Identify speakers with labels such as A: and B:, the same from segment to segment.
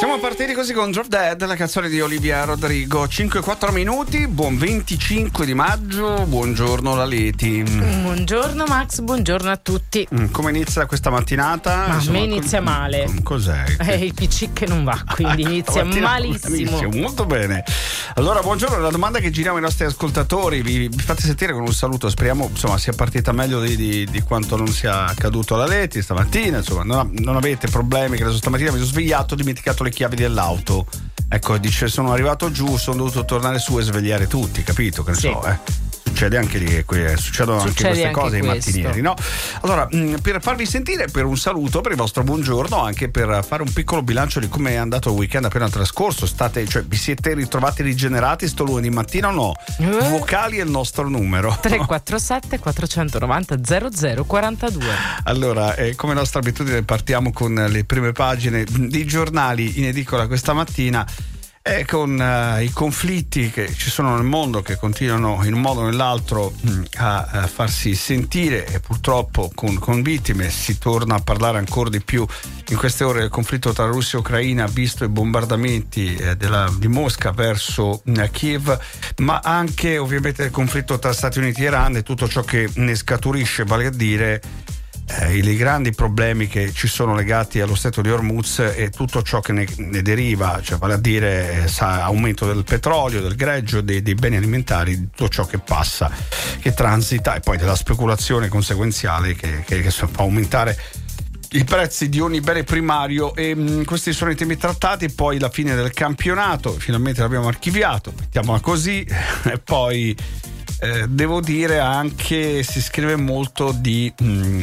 A: Siamo partiti così con Drop Dead, la canzone di Olivia Rodrigo. 5-4 minuti, buon 25 di maggio, buongiorno Laleti.
B: Buongiorno Max, buongiorno a tutti.
A: Come inizia questa mattinata?
B: Ma a me inizia male.
A: Cos'è?
B: Il PC che non va, quindi inizia malissimo.
A: Molto bene. Allora, buongiorno, la domanda che giriamo ai nostri ascoltatori, vi fate sentire con un saluto, speriamo insomma sia partita meglio di quanto non sia accaduto a Laleti stamattina, insomma non avete problemi, che stamattina mi sono svegliato, ho dimenticato le chiavi dell'auto, ecco, dice sono arrivato giù, sono dovuto tornare su e svegliare tutti, capito? Che ne so, succede anche lì, succedono anche queste cose ai mattinieri, no? Allora, per farvi sentire, per un saluto, per il vostro buongiorno, anche per fare un piccolo bilancio di come è andato il weekend appena trascorso, vi siete ritrovati rigenerati sto lunedì mattina o no? Vocali è il nostro numero
B: 347 490 0042.
A: Allora, come nostra abitudine partiamo con le prime pagine dei giornali in edicola questa mattina, con i conflitti che ci sono nel mondo, che continuano in un modo o nell'altro a farsi sentire, e purtroppo con vittime. Si torna a parlare ancora di più in queste ore del conflitto tra Russia e Ucraina, visto i bombardamenti di Mosca verso Kiev, ma anche ovviamente il conflitto tra Stati Uniti e Iran e tutto ciò che ne scaturisce, vale a dire i grandi problemi che ci sono legati allo stretto di Hormuz e tutto ciò che ne deriva, cioè vale a dire aumento del petrolio, del greggio, dei beni alimentari, tutto ciò che passa, che transita, e poi della speculazione conseguenziale che fa aumentare i prezzi di ogni bene primario. E questi sono i temi trattati. Poi la fine del campionato, finalmente l'abbiamo archiviato, mettiamola così, e poi devo dire anche si scrive molto di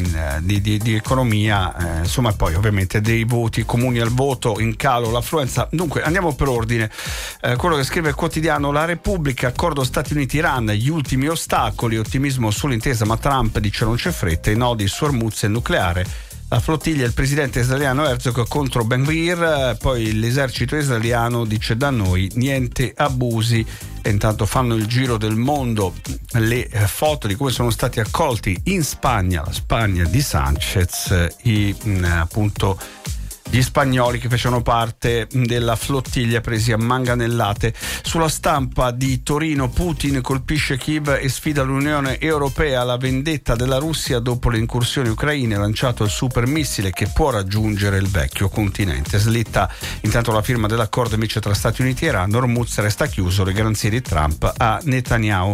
A: economia, insomma, poi ovviamente dei voti comuni al voto in calo, l'affluenza. Dunque andiamo per ordine. Quello che scrive il quotidiano La Repubblica: accordo Stati Uniti-Iran, gli ultimi ostacoli, ottimismo sull'intesa ma Trump dice non c'è fretta, i nodi su Hormuz e nucleare. La flottiglia, il presidente israeliano Herzog contro Ben Gvir, poi l'esercito israeliano dice da noi niente abusi. E intanto fanno il giro del mondo le foto di come sono stati accolti in Spagna, la Spagna di Sanchez, appunto gli spagnoli che facevano parte della flottiglia presi a manganellate. Sulla stampa di Torino: Putin colpisce Kiev e sfida l'Unione Europea, la vendetta della Russia dopo le incursioni ucraine, lanciato il supermissile che può raggiungere il vecchio continente. Slitta intanto la firma dell'accordo invece tra Stati Uniti e Iran, Hormuz resta chiuso, le garanzie di Trump a Netanyahu.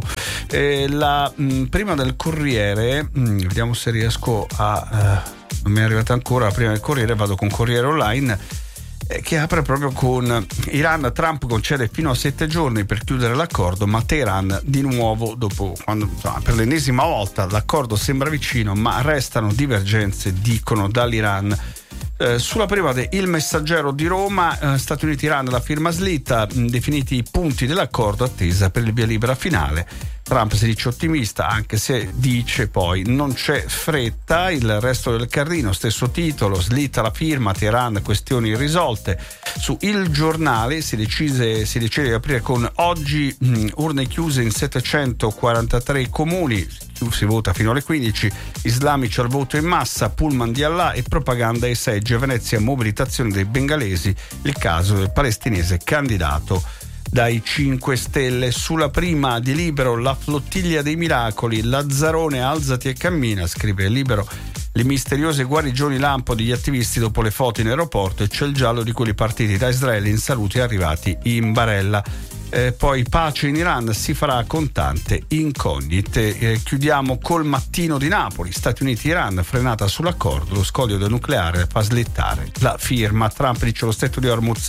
A: La prima del Corriere, vediamo se riesco non mi è arrivata ancora la prima del Corriere, vado con Corriere Online, che apre proprio con Iran: Trump concede fino a 7 giorni per chiudere l'accordo, ma Teheran di nuovo, dopo quando per l'ennesima volta l'accordo sembra vicino ma restano divergenze, dicono dall'Iran. Sulla prima Il Messaggero di Roma, Stati Uniti e Iran, la firma slitta, definiti i punti dell'accordo, attesa per il via libera finale. Trump si dice ottimista, anche se dice poi non c'è fretta. Il Resto del Carlino, stesso titolo, slitta la firma, Teheran, questioni irrisolte. Su Il Giornale si decide di aprire con oggi urne chiuse in 743 comuni, si vota fino alle 15, islamici al voto in massa, pullman di Allah e propaganda ai seggi. A Venezia mobilitazione dei bengalesi, il caso del palestinese candidato dai 5 Stelle. Sulla prima di Libero, la flottiglia dei miracoli, Lazzarone alzati e cammina, scrive Libero, le misteriose guarigioni lampo degli attivisti dopo le foto in aeroporto, e c'è il giallo di quelli partiti da Israele in salute e arrivati in barella. Poi pace in Iran si farà con tante incognite. Chiudiamo col Mattino di Napoli: Stati Uniti e Iran, frenata sull'accordo, lo scoglio del nucleare fa slittare la firma. Trump dice lo stretto di Hormuz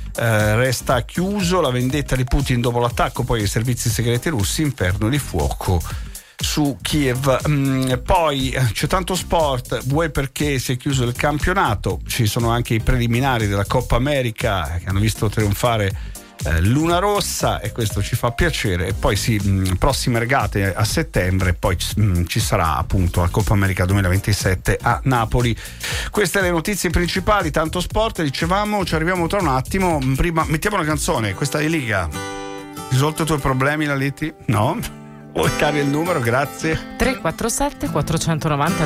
A: resta chiuso, la vendetta di Putin dopo l'attacco poi ai servizi segreti russi, inferno di fuoco su Kiev. Poi c'è tanto sport, vuoi perché si è chiuso il campionato, ci sono anche i preliminari della Coppa America che hanno visto trionfare Luna Rossa, e questo ci fa piacere. E poi prossime regate a settembre, poi ci sarà appunto la Coppa America 2027 a Napoli. Queste le notizie principali, tanto sport, dicevamo, ci arriviamo tra un attimo. Prima mettiamo una canzone, questa di Liga. Risolto i tuoi problemi, Laliti? No? Vuoi cari il numero? Grazie.
B: 347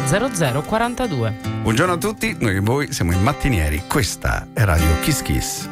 B: 490 0042.
A: Buongiorno a tutti, noi e voi siamo i mattinieri, questa è Radio Kiss Kiss.